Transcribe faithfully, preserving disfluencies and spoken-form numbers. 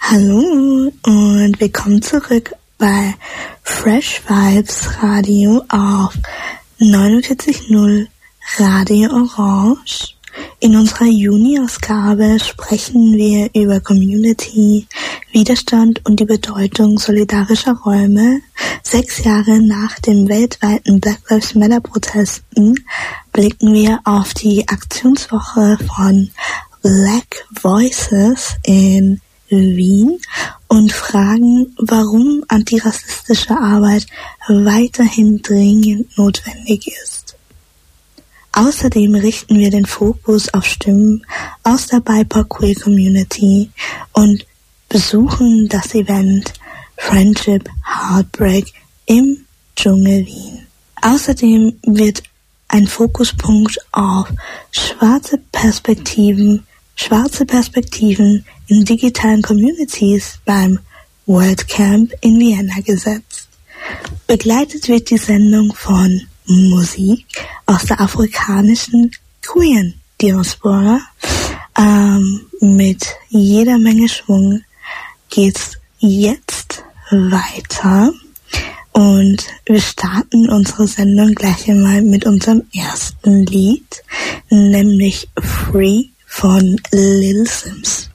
Hallo und willkommen zurück bei Fresh Vibes Radio auf neunundvierzig Komma null Radio Orange. In unserer Juni-Ausgabe sprechen wir über Community, Widerstand und die Bedeutung solidarischer Räume. Sechs Jahre nach den weltweiten Black Lives Matter Protesten blicken wir auf die Aktionswoche von Black Voices in Wien und fragen, warum antirassistische Arbeit weiterhin dringend notwendig ist. Außerdem richten wir den Fokus auf Stimmen aus der B I P O C Queer Community und besuchen das Event Friendship Heartbreak im Dschungel Wien. Außerdem wird ein Fokuspunkt auf schwarze Perspektiven, schwarze Perspektiven in digitalen Communities beim World Camp in Vienna gesetzt. Begleitet wird die Sendung von Musik aus der afrikanischen queeren Diaspora. Ähm, mit jeder Menge Schwung geht's jetzt weiter und wir starten unsere Sendung gleich einmal mit unserem ersten Lied, nämlich Free von Lil Sims.